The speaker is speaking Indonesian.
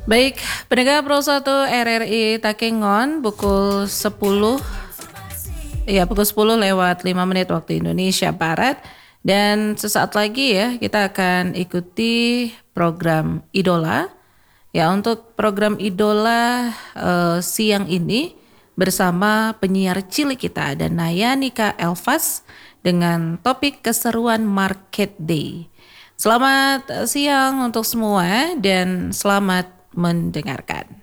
Baik, pendengar Pro 1 RRI Takengon pukul 10 lewat 5 menit waktu Indonesia Barat. Dan sesaat lagi ya kita akan ikuti program Idola. Ya, untuk program Idola siang ini bersama penyiar cilik kita ada Nayanika Elvas dengan topik keseruan Market Day. Selamat siang untuk semua dan selamat mendengarkan.